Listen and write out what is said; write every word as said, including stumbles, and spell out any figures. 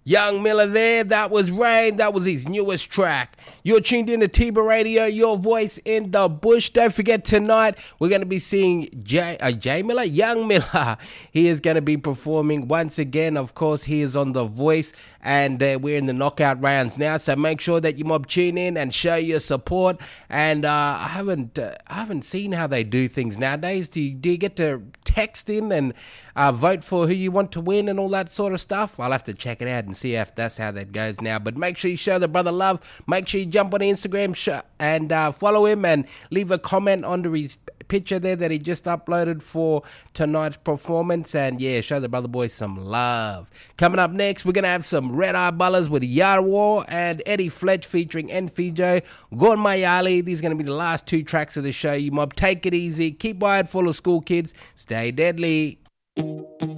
Young Miller there, that was Rain, that was his newest track. You're tuned in to Tiba Radio, your voice in the bush. Don't forget tonight, we're going to be seeing Jay, uh, Jay Miller, Young Miller. He is going to be performing once again. Of course, he is on The Voice, and uh, we're in the knockout rounds now. So make sure that you mob tune in and show your support. And uh, I haven't uh, I haven't seen how they do things nowadays. Do you, do you get to text in and uh, vote for who you want to win and all that sort of stuff? I'll have to check it out and see if that's how that goes now. But make sure you show the brother love. Make sure you jump on Instagram sh- and uh, follow him and leave a comment under his picture there that he just uploaded for tonight's performance. And yeah, show the brother boy some love. Coming up next, we're going to have some Red Eye Bullers with Yarwar and Eddie Fletch featuring Enfijo, Gorn Mayali. These are going to be the last two tracks of the show. You mob, take it easy. Keep wired full of school kids. Stay deadly.